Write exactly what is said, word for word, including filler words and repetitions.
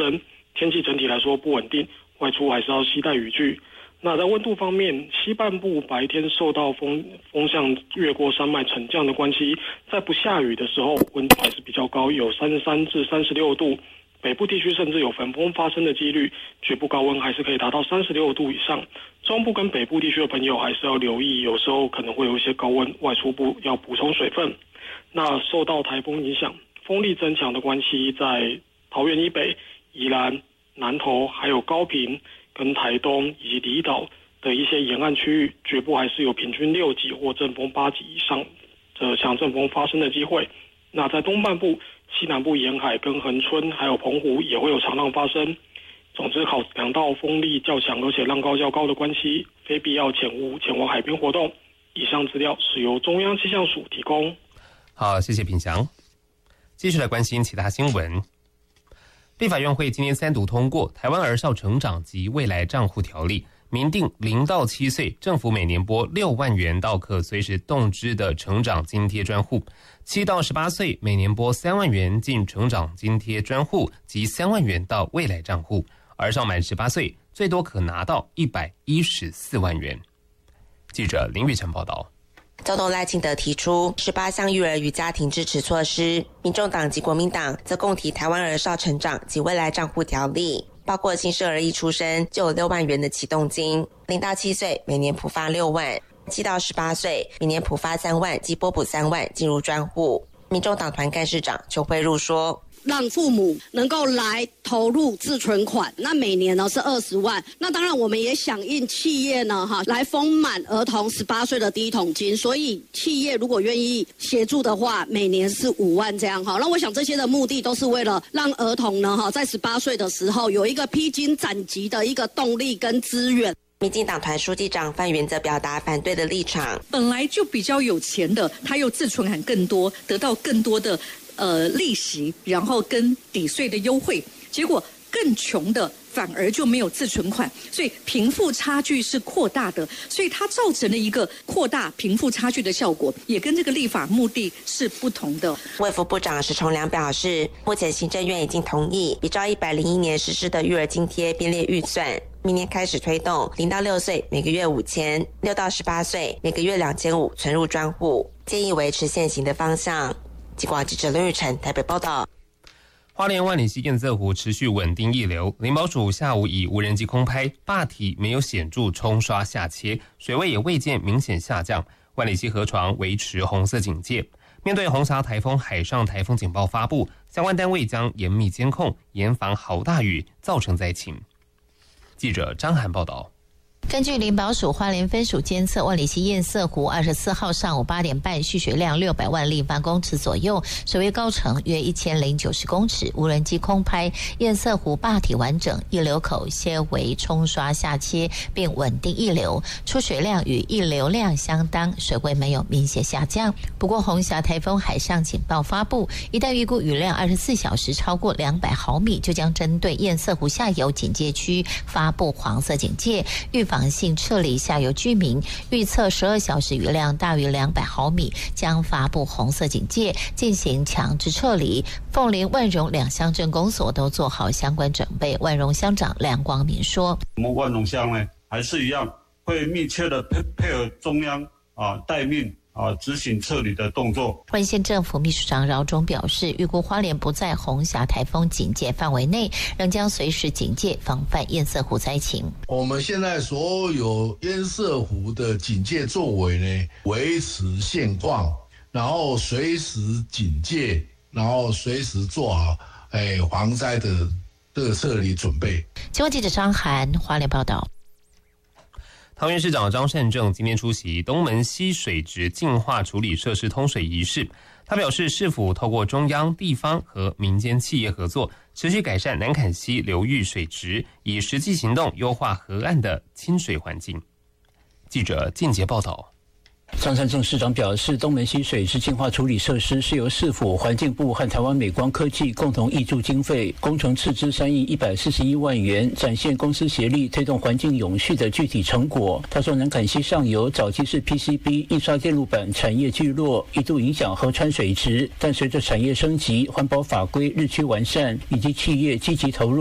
生，天气整体来说不稳定，外出还是要携带雨具。那在温度方面，西半部白天受到风风向越过山脉沉降的关系，在不下雨的时候，温度还是比较高，有三十三至三十六度。北部地区甚至有焚风发生的几率，局部高温还是可以达到三十六度以上。中部跟北部地区的朋友还是要留意，有时候可能会有一些高温，外出部要补充水分。那受到台风影响，风力增强的关系，在桃园以北、宜兰、南投，还有高屏跟台东以及离岛的一些沿岸区域，局部还是有平均六级或阵风八级以上的强阵风发生的机会。那在东半部、西南部沿海跟恒春还有澎湖也会有长浪发生。总之，考量到风力较强而且浪高较高的关系，非必要前勿前往海边活动。以上资料是由中央气象署提供。 好，谢谢品祥。继续来关心其他新闻。立法院会今天三读通过《台湾儿少成长及未来账户条例》，明定零到七岁政府每年拨六万元到可随时动支的成长津贴专户，七到十八岁每年拨三万元进成长津贴专户及三万元到未来账户，儿少满十八岁最多可拿到一百一十四万元。记者林玉成报道。 总统赖清德提出十八项育儿与家庭支持措施，民众党及国民党则共提台湾儿少成长及未来账户条例，包括新生儿一出生就有六万元的启动金，零到七岁每年普发六万，七到十八岁每年普发三万及拨补三万进入专户。民众党团干事长邱慧茹说， 让父母能够来投入自存款，那每年呢是二十万。那当然我们也响应企业呢哈来丰满儿童十八岁的第一桶金，所以企业如果愿意协助的话，每年是五万这样哈。那我想这些的目的都是为了让儿童呢哈在十八岁的时候有一个披荆斩棘的一个动力跟资源。 民进党团书记长范云则表达反对的立场， 本来就比较有钱的，他又自存款更多，得到更多的呃利息，然后跟抵税的优惠，结果更穷的反而就没有自存款，所以贫富差距是扩大的，所以它造成了一个扩大贫富差距的效果，也跟这个立法目的是不同的。 卫福部长石崇良表示，目前行政院已经同意比照一百零一年实施的育儿津贴编列预算，明年开始推动零到六岁每个月五千，六到十八岁每个月两千五存入专户，建议维持现行的方向。记者记者刘玉成台北报道。 花莲万里溪堰塞湖持续稳定溢流，林保署下午以无人机空拍，坝体没有显著冲刷下切，水位也未见明显下降，万里溪河床维持红色警戒。面对红霞台风海上台风警报发布，相关单位将严密监控，严防豪大雨造成灾情。记者张涵报道。 根据林保署花莲分署监测，万里溪堰塞湖二十四号上午八点半蓄水量六百万立方公尺左右，水位高程约一千零九十公尺。无人机空拍堰塞湖坝体完整，溢流口些微冲刷下切，并稳定溢流，出水量与溢流量相当，水位没有明显下降。不过红霞台风海上警报发布，一旦预估雨量二十四小时超过两百毫米，就将针对堰塞湖下游警戒区发布黄色警戒，预防性撤离下游居民，预测十二小时雨量大于两百毫米，将发布红色警戒，进行强制撤离。凤林、万荣两乡镇公所都做好相关准备。万荣乡长梁光明说：“ 我们万荣乡呢，还是一样会密切的配配合中央啊待命。”啊，执行撤离的动作。 关县政府秘书长饶忠表示，预估花莲不在红霞台风警戒范围内，仍将随时警戒，防范堰塞湖灾情。 我们现在所有堰塞湖的警戒作为呢，维持现况，然后随时警戒，然后随时做好哎防灾的这个撤离准备。 请问记者张涵花莲报道。 桃园市长张善政今天出席东门溪水质净化处理设施通水仪式，他表示，市府透过中央、地方和民间企业合作，持续改善南崁溪流域水质，以实际行动优化河岸的亲水环境。记者靳杰报道。 张善政市长表示，东门溪水质净化处理设施是由市府环境部和台湾美光科技共同挹注经费，工程斥资三亿一百四十一万元，展现公司协力推动环境永续的具体成果。他说，南崁溪上游早期是 P C B 印刷电路板产业聚落，一度影响河川水质，但随着产业升级、环保法规日趋完善，以及企业积极投入